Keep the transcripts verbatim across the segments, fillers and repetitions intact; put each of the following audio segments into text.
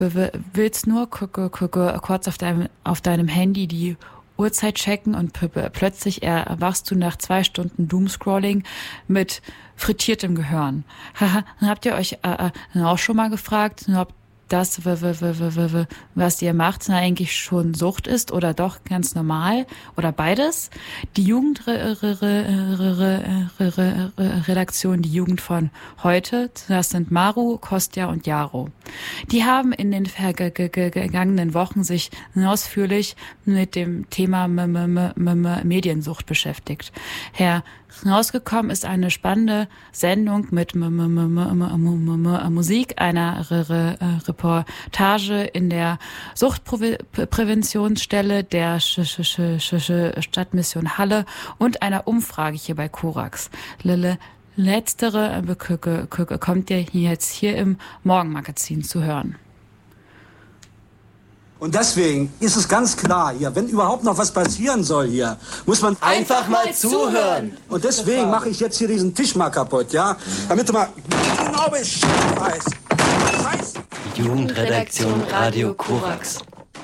willst nur kurz auf deinem, auf deinem Handy die Uhrzeit checken und plötzlich erwachst du nach zwei Stunden Doomscrolling mit frittiertem Gehirn. Habt ihr euch äh, auch schon mal gefragt, ob das, was ihr macht, eigentlich schon Sucht ist oder doch ganz normal oder beides? Die Jugendredaktion, die Jugend von heute, das sind Maru, Kostja und Jaro. Die haben in den vergangenen Wochen sich ausführlich mit dem Thema Mediensucht beschäftigt. Herr Rausgekommen ist eine spannende Sendung mit Musik, einer Reportage in der Suchtpräventionsstelle der Stadtmission Halle und einer Umfrage hier bei Korax. Letztere kommt ihr jetzt hier im Morgenmagazin zu hören. Und deswegen ist es ganz klar hier, wenn überhaupt noch was passieren soll hier, muss man einfach mal zuhören. Und deswegen mache ich jetzt hier diesen Tisch mal kaputt, ja? Damit du mal genau Bescheid weißt. Scheiße. Jugendredaktion Radio Korax.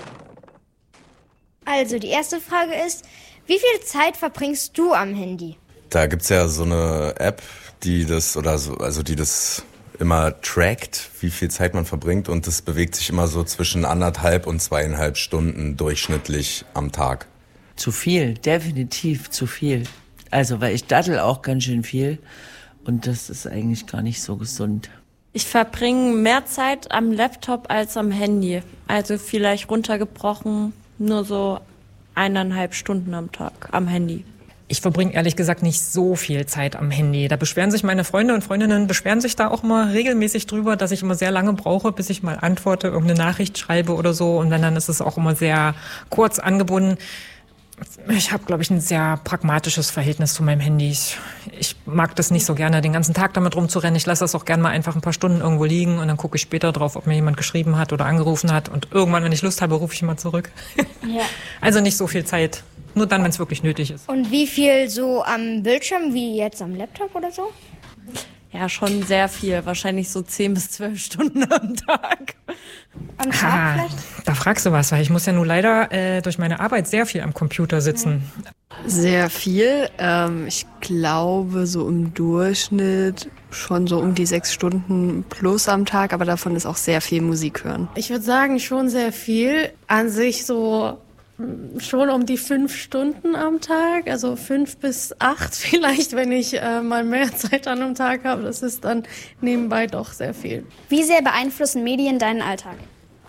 Also, die erste Frage ist, wie viel Zeit verbringst du am Handy? Da gibt's ja so eine App, die das, oder so, also die das immer trackt, wie viel Zeit man verbringt, und das bewegt sich immer so zwischen anderthalb und zweieinhalb Stunden durchschnittlich am Tag. Zu viel, definitiv zu viel. Also, weil ich daddel auch ganz schön viel und das ist eigentlich gar nicht so gesund. Ich verbringe mehr Zeit am Laptop als am Handy. Also vielleicht runtergebrochen nur so eineinhalb Stunden am Tag am Handy. Ich verbringe ehrlich gesagt nicht so viel Zeit am Handy. Da beschweren sich meine Freunde und Freundinnen, beschweren sich da auch immer regelmäßig drüber, dass ich immer sehr lange brauche, bis ich mal antworte, irgendeine Nachricht schreibe oder so. Und wenn, dann ist es auch immer sehr kurz angebunden. Ich habe, glaube ich, ein sehr pragmatisches Verhältnis zu meinem Handy. Ich, ich mag das nicht so gerne, den ganzen Tag damit rumzurennen. Ich lasse das auch gerne mal einfach ein paar Stunden irgendwo liegen und dann gucke ich später drauf, ob mir jemand geschrieben hat oder angerufen hat. Und irgendwann, wenn ich Lust habe, rufe ich mal zurück. Ja. Also nicht so viel Zeit. Nur dann, wenn es wirklich nötig ist. Und wie viel so am Bildschirm, wie jetzt am Laptop oder so? Ja, schon sehr viel. Wahrscheinlich so zehn bis zwölf Stunden am Tag. Am Tag ah, vielleicht? Da fragst du was, weil ich muss ja nur leider äh, durch meine Arbeit sehr viel am Computer sitzen. Sehr viel. Ähm, ich glaube so im Durchschnitt schon so um die sechs Stunden plus am Tag, aber davon ist auch sehr viel Musik hören. Ich würde sagen, schon sehr viel. An sich so schon um die fünf Stunden am Tag, also fünf bis acht vielleicht, wenn ich äh, mal mehr Zeit an einem Tag habe. Das ist dann nebenbei doch sehr viel. Wie sehr beeinflussen Medien deinen Alltag?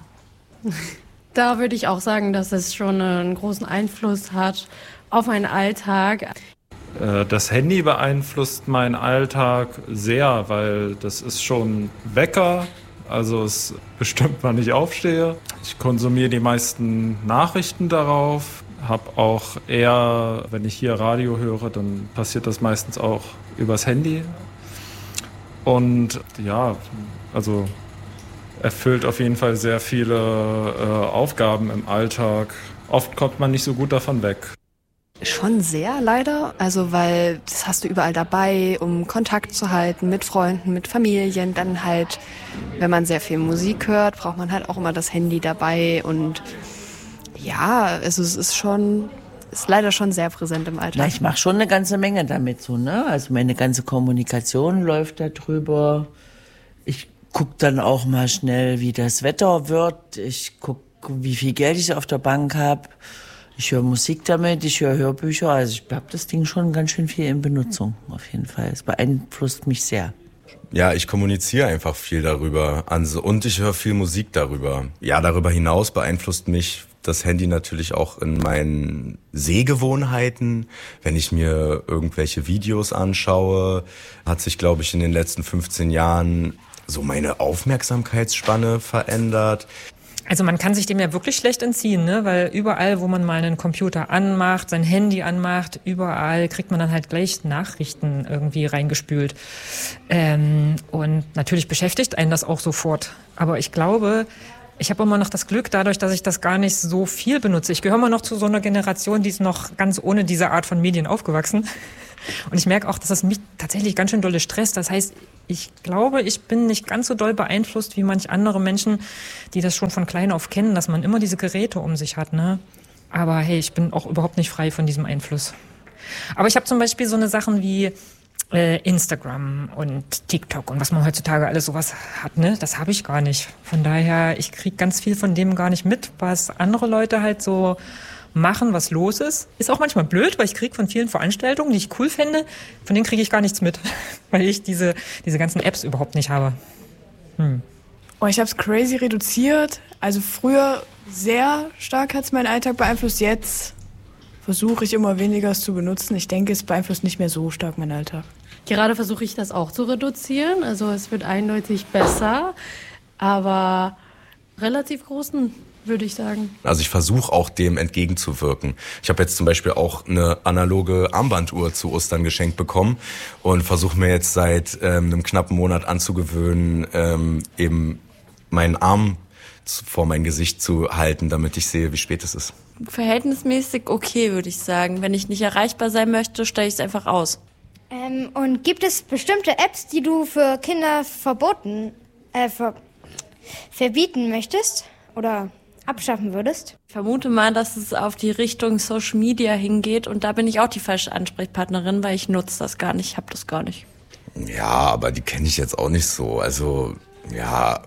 Da würde ich auch sagen, dass es schon einen großen Einfluss hat auf meinen Alltag. Das Handy beeinflusst meinen Alltag sehr, weil das ist schon Wecker. Also es bestimmt, wann ich aufstehe. Ich konsumiere die meisten Nachrichten darauf. Habe auch eher, wenn ich hier Radio höre, dann passiert das meistens auch übers Handy. Und ja, also erfüllt auf jeden Fall sehr viele äh, Aufgaben im Alltag. Oft kommt man nicht so gut davon weg. Schon sehr, leider. Also, weil das hast du überall dabei, um Kontakt zu halten mit Freunden, mit Familien. Dann halt, wenn man sehr viel Musik hört, braucht man halt auch immer das Handy dabei. Und ja, also es ist schon, ist leider schon sehr präsent im Alltag. Na, ich mache schon eine ganze Menge damit so, ne? Also meine ganze Kommunikation läuft da drüber. Ich guck dann auch mal schnell, wie das Wetter wird. Ich guck, wie viel Geld ich auf der Bank habe. Ich höre Musik damit, ich höre Hörbücher, also ich habe das Ding schon ganz schön viel in Benutzung, auf jeden Fall. Es beeinflusst mich sehr. Ja, ich kommuniziere einfach viel darüber also, und ich höre viel Musik darüber. Ja, darüber hinaus beeinflusst mich das Handy natürlich auch in meinen Sehgewohnheiten. Wenn ich mir irgendwelche Videos anschaue, hat sich, glaube ich, in den letzten fünfzehn Jahren so meine Aufmerksamkeitsspanne verändert. Also man kann sich dem ja wirklich schlecht entziehen, ne? Weil überall, wo man mal einen Computer anmacht, sein Handy anmacht, überall kriegt man dann halt gleich Nachrichten irgendwie reingespült. Ähm, und natürlich beschäftigt einen das auch sofort. Aber ich glaube, Ich habe immer noch das Glück, dadurch, dass ich das gar nicht so viel benutze. Ich gehöre immer noch zu so einer Generation, die ist noch ganz ohne diese Art von Medien aufgewachsen. Und ich merke auch, dass es mich tatsächlich ganz schön dolle stresst. Das heißt, ich glaube, ich bin nicht ganz so doll beeinflusst wie manch andere Menschen, die das schon von klein auf kennen, dass man immer diese Geräte um sich hat, ne? Aber hey, ich bin auch überhaupt nicht frei von diesem Einfluss. Aber ich habe zum Beispiel so eine Sachen wie äh, Instagram und TikTok und was man heutzutage alles sowas hat, ne? Das habe ich gar nicht. Von daher, ich kriege ganz viel von dem gar nicht mit, was andere Leute halt so machen, was los ist. Ist auch manchmal blöd, weil ich kriege von vielen Veranstaltungen, die ich cool fände, von denen kriege ich gar nichts mit, weil ich diese, diese ganzen Apps überhaupt nicht habe. Hm. Oh, ich habe es crazy reduziert. Also früher sehr stark hat es meinen Alltag beeinflusst. Jetzt versuche ich immer weniger es zu benutzen. Ich denke, es beeinflusst nicht mehr so stark meinen Alltag. Gerade versuche ich das auch zu reduzieren. Also es wird eindeutig besser, aber relativ großen, würde ich sagen. Also ich versuche auch dem entgegenzuwirken. Ich habe jetzt zum Beispiel auch eine analoge Armbanduhr zu Ostern geschenkt bekommen und versuche mir jetzt seit ähm, einem knappen Monat anzugewöhnen, ähm, eben meinen Arm zu, vor mein Gesicht zu halten, damit ich sehe, wie spät es ist. Verhältnismäßig okay, würde ich sagen. Wenn ich nicht erreichbar sein möchte, stelle ich es einfach aus. Ähm, und gibt es bestimmte Apps, die du für Kinder verboten, äh, ver verbieten möchtest oder abschaffen würdest? Ich vermute mal, dass es auf die Richtung Social Media hingeht und da bin ich auch die falsche Ansprechpartnerin, weil ich nutze das gar nicht, ich habe das gar nicht. Ja, aber die kenne ich jetzt auch nicht so. Also, ja,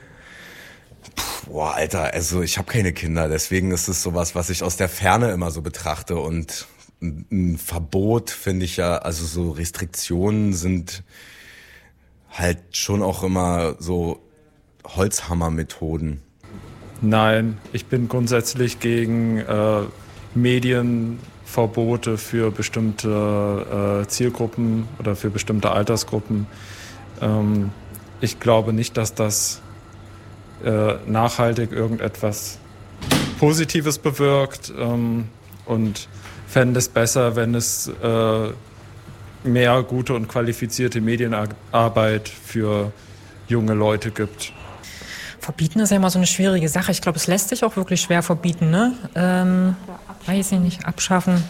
Puh, boah, Alter, also ich habe keine Kinder, deswegen ist es sowas, was ich aus der Ferne immer so betrachte und ein Verbot finde ich ja, also so Restriktionen sind halt schon auch immer so Holzhammermethoden. Nein, ich bin grundsätzlich gegen äh, Medienverbote für bestimmte äh, Zielgruppen oder für bestimmte Altersgruppen. Ähm, ich glaube nicht, dass das äh, nachhaltig irgendetwas Positives bewirkt ähm, und fände es besser, wenn es äh, mehr gute und qualifizierte Medienarbeit für junge Leute gibt. Verbieten ist ja immer so eine schwierige Sache. Ich glaube, es lässt sich auch wirklich schwer verbieten, ne? Ähm, weiß ich nicht, abschaffen.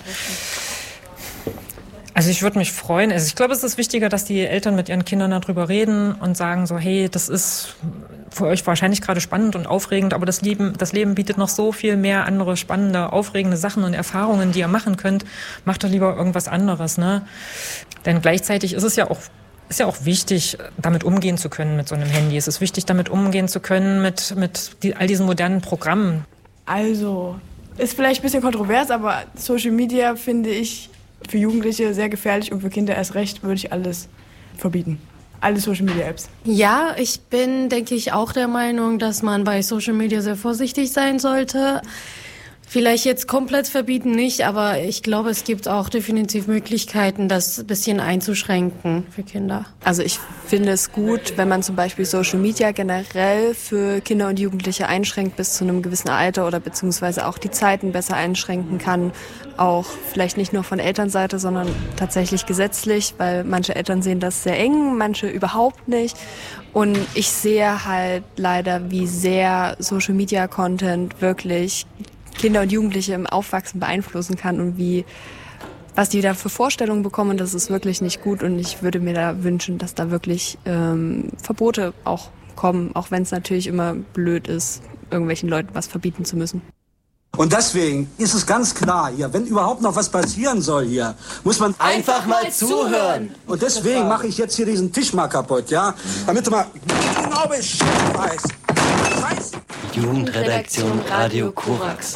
Also ich würde mich freuen. Also ich glaube, es ist wichtiger, dass die Eltern mit ihren Kindern darüber reden und sagen so, hey, das ist für euch wahrscheinlich gerade spannend und aufregend, aber das Leben, das Leben bietet noch so viel mehr andere spannende, aufregende Sachen und Erfahrungen, die ihr machen könnt. Macht doch lieber irgendwas anderes, ne? Denn gleichzeitig ist es ja auch ist ja auch wichtig, damit umgehen zu können mit so einem Handy. Es ist wichtig, damit umgehen zu können mit, mit die, all diesen modernen Programmen. Also, ist vielleicht ein bisschen kontrovers, aber Social Media finde ich für Jugendliche sehr gefährlich und für Kinder erst recht würde ich alles verbieten. Alle Social Media Apps. Ja, ich bin, denke ich, auch der Meinung, dass man bei Social Media sehr vorsichtig sein sollte. Vielleicht jetzt komplett verbieten nicht, aber ich glaube, es gibt auch definitiv Möglichkeiten, das ein bisschen einzuschränken für Kinder. Also ich finde es gut, wenn man zum Beispiel Social Media generell für Kinder und Jugendliche einschränkt bis zu einem gewissen Alter oder beziehungsweise auch die Zeiten besser einschränken kann. Auch vielleicht nicht nur von Elternseite, sondern tatsächlich gesetzlich, weil manche Eltern sehen das sehr eng, manche überhaupt nicht. Und ich sehe halt leider, wie sehr Social Media Content wirklich Kinder und Jugendliche im Aufwachsen beeinflussen kann und wie, was die da für Vorstellungen bekommen, das ist wirklich nicht gut und ich würde mir da wünschen, dass da wirklich ähm, Verbote auch kommen, auch wenn es natürlich immer blöd ist, irgendwelchen Leuten was verbieten zu müssen. Und deswegen ist es ganz klar hier, wenn überhaupt noch was passieren soll hier, muss man einfach mal zuhören. Und deswegen mache ich jetzt hier diesen Tisch mal kaputt, ja, damit du mal genau Bescheid weißt. Scheiße. Jugendredaktion Radio Korax.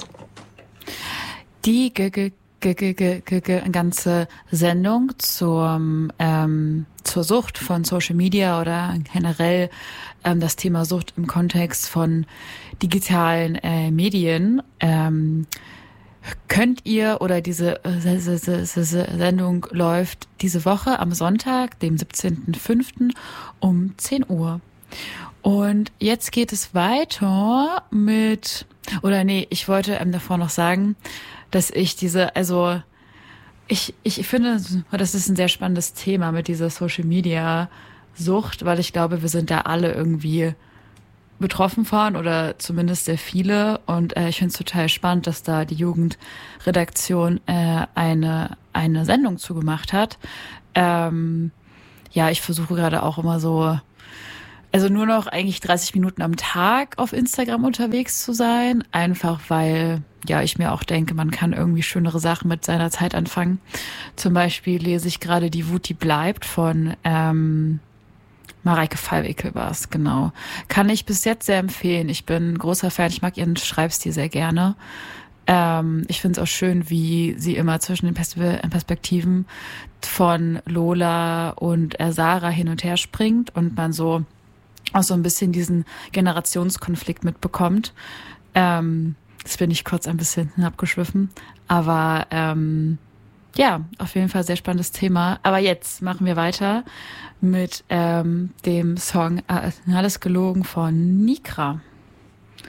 Die g -g -g -g -g -g -g ganze Sendung zur, ähm, zur Sucht von Social Media oder generell ähm, das Thema Sucht im Kontext von digitalen äh, Medien ähm, könnt ihr oder diese äh, Sendung läuft diese Woche am Sonntag, dem siebzehnten fünften um zehn Uhr. Und jetzt geht es weiter mit, oder nee, ich wollte ähm, davor noch sagen, dass ich diese, also ich ich finde, das ist ein sehr spannendes Thema mit dieser Social Media Sucht, weil ich glaube, wir sind da alle irgendwie betroffen von oder zumindest sehr viele. Und äh, ich finde es total spannend, dass da die Jugendredaktion äh, eine, eine Sendung zugemacht hat. Ähm, ja, ich versuche gerade auch immer so, also nur noch eigentlich dreißig Minuten am Tag auf Instagram unterwegs zu sein. Einfach weil, ja, ich mir auch denke, man kann irgendwie schönere Sachen mit seiner Zeit anfangen. Zum Beispiel lese ich gerade Die Wut, die bleibt von ähm, Mareike Fallwickel war es, genau. Kann ich bis jetzt sehr empfehlen. Ich bin ein großer Fan, ich mag ihren Schreibstil sehr gerne. Ähm, ich finde es auch schön, wie sie immer zwischen den Perspektiven von Lola und äh, Sarah hin und her springt und man so auch so ein bisschen diesen Generationskonflikt mitbekommt. Ähm, das bin ich kurz ein bisschen abgeschwiffen. Aber ähm, ja, auf jeden Fall sehr spannendes Thema. Aber jetzt machen wir weiter mit ähm, dem Song äh, Alles gelogen von Nikra.